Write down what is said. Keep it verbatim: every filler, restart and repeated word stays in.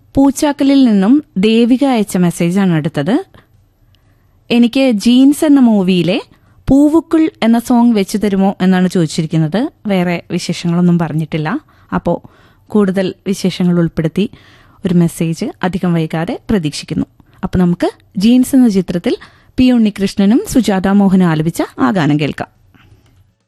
പൂച്ചാക്കലിൽ നിന്നും ദേവിക അയച്ച മെസ്സേജാണ് അടുത്തത്. എനിക്ക് ജീൻസ് എന്ന മൂവിയിലെ പൂവുക്കുൾ എന്ന സോങ് വെച്ചു തരുമോ എന്നാണ് ചോദിച്ചിരിക്കുന്നത്. വേറെ വിശേഷങ്ങളൊന്നും പറഞ്ഞിട്ടില്ല. അപ്പോൾ കൂടുതൽ വിശേഷങ്ങൾ ഉൾപ്പെടുത്തി ഒരു മെസ്സേജ് അധികം വൈകാതെ പ്രതീക്ഷിക്കുന്നു. അപ്പോൾ നമുക്ക് ജീൻസ് എന്ന ചിത്രത്തിൽ പി ഉണ്ണികൃഷ്ണനും സുജാത മോഹനും ആലപിച്ച ആ ഗാനം കേൾക്കാം.